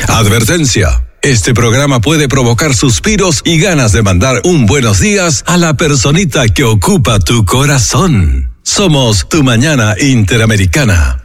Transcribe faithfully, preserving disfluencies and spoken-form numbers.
Advertencia. Este programa puede provocar suspiros y ganas de mandar un buenos días a la personita que ocupa tu corazón. Somos Tu Mañana Interamericana.